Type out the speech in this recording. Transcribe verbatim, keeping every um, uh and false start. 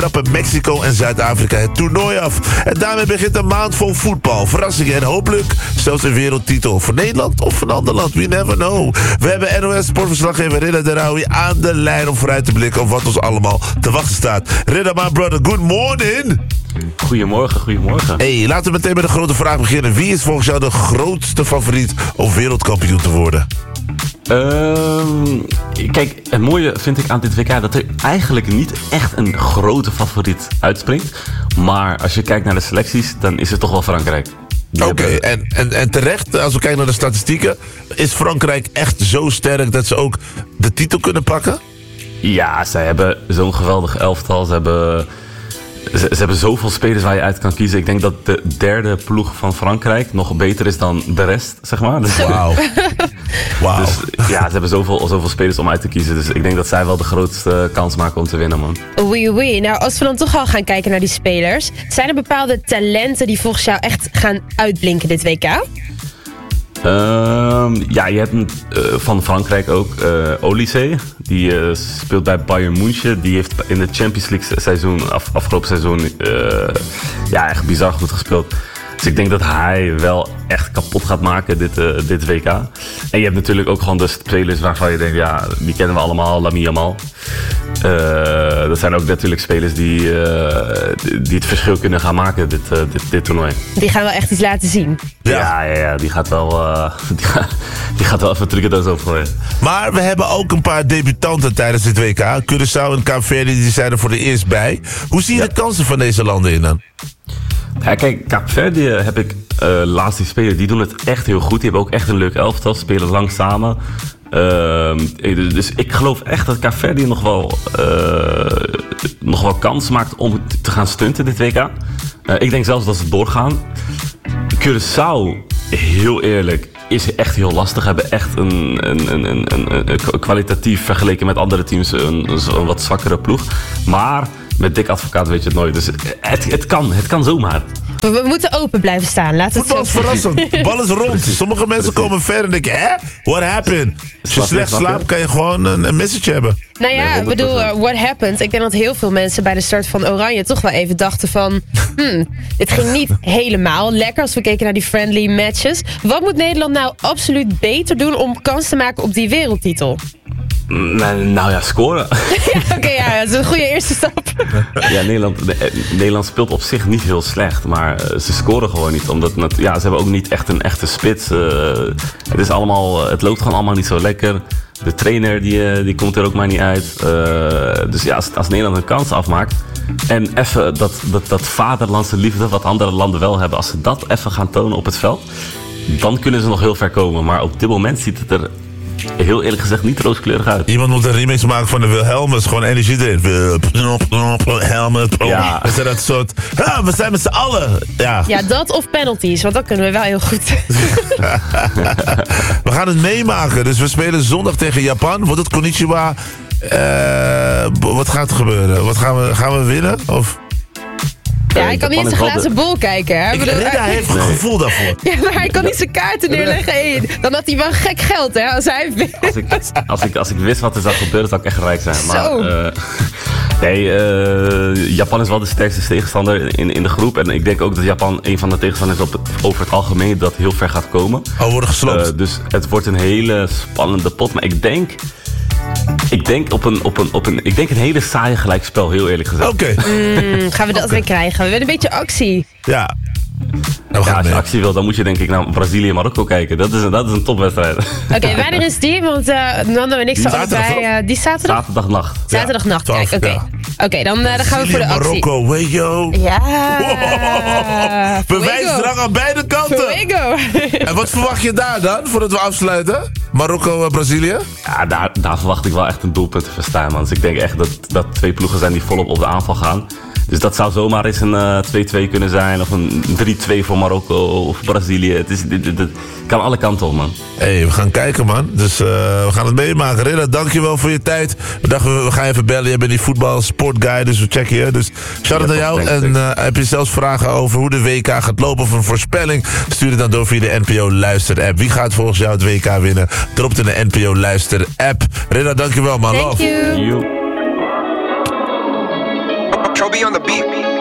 trappen Mexico en Zuid-Afrika het toernooi af. En daarmee begint een maand vol voetbal. Verrassingen en hopelijk zelfs een wereldtitel. Voor Nederland of voor een ander land, we never know. We hebben N O S-sportverslaggever Ridda Deraoui aan de lijn om vooruit te blikken op wat ons allemaal te wachten staat. Ridda, my brother, good morning! Goedemorgen, goedemorgen. Hey, laten we meteen met de grote vraag beginnen. Wie is volgens jou de grootste favoriet om wereldkampioen te worden? Um, kijk, het mooie vind ik aan dit W K dat er eigenlijk niet echt een grote favoriet uitspringt. Maar als je kijkt naar de selecties, dan is het toch wel Frankrijk. Oké, okay, hebben... en, en, en terecht, als we kijken naar de statistieken, is Frankrijk echt zo sterk dat ze ook de titel kunnen pakken? Ja, zij hebben zo'n geweldig elftal. Ze hebben... Ze, ze hebben zoveel spelers waar je uit kan kiezen. Ik denk dat de derde ploeg van Frankrijk nog beter is dan de rest, zeg maar. Dus, Wauw. Wow. Dus ja, ze hebben zoveel, zoveel spelers om uit te kiezen. Dus ik denk dat zij wel de grootste kans maken om te winnen, man. Oei, oei. Nou, als we dan toch al gaan kijken naar die spelers, zijn er bepaalde talenten die volgens jou echt gaan uitblinken dit W K? Um, ja, je hebt uh, van Frankrijk ook uh, Olysée. Die uh, speelt bij Bayern München. Die heeft in de Champions League seizoen, af, afgelopen seizoen uh, ja, echt bizar goed gespeeld. Dus ik denk dat hij wel echt kapot gaat maken dit, uh, dit W K. En je hebt natuurlijk ook gewoon de spelers waarvan je denkt, ja, die kennen we allemaal, Lamine Yamal. Uh, dat zijn ook natuurlijk spelers die, uh, die het verschil kunnen gaan maken, dit, uh, dit, dit toernooi. Die gaan wel echt iets laten zien. Ja, ja, ja, ja die gaat wel, uh, die gaat, die gaat wel even trucendoos opgooien. Maar we hebben ook een paar debutanten tijdens dit W K. Curaçao en Kaap Verde, die zijn er voor de eerst bij. Hoe zie je ja. de kansen van deze landen in dan? Ja, kijk, Kaap Verde heb ik uh, laatst die spelen. Die doen het echt heel goed. Die hebben ook echt een leuk elftal. Spelen lang samen. Uh, dus ik geloof echt dat Kaap Verde nog wel, uh, nog wel kans maakt om te gaan stunten dit W K. Uh, ik denk zelfs dat ze doorgaan. Curaçao, heel eerlijk, is echt heel lastig. Hebben echt een, een, een, een, een, een kwalitatief vergeleken met andere teams een, een wat zwakkere ploeg. Maar met Dick Advocaat weet je het nooit. Dus het, het kan, het kan zomaar. We, we moeten open blijven staan. Laat het Voetbal is verrassend. De bal is rond. Sommige mensen komen ver en denken, hè? What happened? Als je slecht slaapt, kan je gewoon een, een message hebben. Nou ja, ik bedoel, uh, what happened? Ik denk dat heel veel mensen bij de start van Oranje toch wel even dachten van, hmm, dit ging niet helemaal lekker als we keken naar die friendly matches. Wat moet Nederland nou absoluut beter doen om kans te maken op die wereldtitel? Nou, nou ja, scoren. Ja, oké, okay, ja, dat is een goede eerste stap. Ja, Nederland, Nederland speelt op zich niet heel slecht, maar uh, ze scoren gewoon niet. Omdat ja, ze hebben ook niet echt een echte spits. Uh, het, is allemaal, het loopt gewoon allemaal niet zo lekker. De trainer die, die komt er ook maar niet uit. Uh, dus ja, als, als Nederland een kans afmaakt en even dat, dat, dat vaderlandse liefde wat andere landen wel hebben, als ze dat even gaan tonen op het veld, dan kunnen ze nog heel ver komen. Maar op dit moment ziet het er heel eerlijk gezegd niet rooskleurig uit. Iemand moet een remix maken van de Wilhelmus. Gewoon energie erin. Wilhelmus. Ja. Is er dat soort... Ja, we zijn met z'n allen. Ja. Ja, dat of penalties. Want dat kunnen we wel heel goed. We gaan het meemaken. Dus we spelen zondag tegen Japan. Wordt het konnichiwa? Uh, wat gaat er gebeuren? Wat gaan we, gaan we winnen? Of... Ja, hij kan niet in zijn glazen bol kijken. Hè? Ik bedoel, Ridda heeft een gevoel daarvoor. Ja, maar hij kan niet zijn kaarten neerleggen in. Dan had hij wel gek geld, hè, als hij wint. Als ik, als ik, als ik wist wat er zou gebeuren, zou ik echt rijk zijn. Maar, Zo. Uh, nee, uh, Japan is wel de sterkste tegenstander in, in de groep. En ik denk ook dat Japan een van de tegenstanders op, over het algemeen dat heel ver gaat komen. Oh, worden gesloopt. Uh, dus het wordt een hele spannende pot. Maar ik denk... Ik denk op een, op een, op een, ik denk een hele saaie gelijkspel, heel eerlijk gezegd. Oké. Okay. Mm, gaan we dat okay. weer krijgen? We willen een beetje actie. Ja. Nou, ja, als je actie wil, dan moet je denk ik naar Brazilië en Marokko kijken. Dat is een, dat is een topwedstrijd. Oké, okay, wanneer is die? Want uh, Nando en ik staan allebei... Uh, die zaterdag? Zaterdagnacht. Zaterdagnacht, ja, kijk, oké. Okay. Oké, okay, dan, uh, dan gaan we voor de actie. Marokko, Wego. Ja. Wow. Bewijsdrang aan beide kanten. Wego. En wat verwacht je daar dan, voordat we afsluiten? Marokko en Brazilië? Ja, daar, daar verwacht ik wel echt een doelpunt te verstaan, man. Dus ik denk echt dat, dat twee ploegen zijn die volop op de aanval gaan. Dus dat zou zomaar eens een uh, twee-twee kunnen zijn. Of een drie-twee voor Marokko of Brazilië. Het, is, het, het, het kan alle kanten op, man. Hé, hey, we gaan kijken, man. Dus uh, we gaan het meemaken. Ridda, dankjewel voor je tijd. We dachten, we gaan even bellen. Jij bent die voetbal sportguy, dus we checken je. Dus shout-out ja, naar jou. En uh, heb je zelfs vragen over hoe de W K gaat lopen of een voorspelling? Stuur het dan door via de N P O Luister app. Wie gaat volgens jou het W K winnen? Drop het in de N P O Luister app. Ridda, dankjewel, man. Thank Love. you. you. Trophy on the beat.